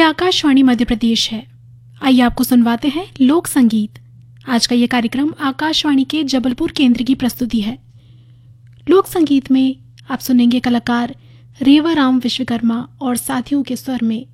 आकाशवाणी मध्य प्रदेश है। आइए आपको सुनवाते हैं लोक संगीत। आज का ये कार्यक्रम आकाशवाणी के जबलपुर केंद्र की प्रस्तुति है। लोक संगीत में आप सुनेंगे कलाकार रेवाराम विश्वकर्मा और साथियों के स्वर में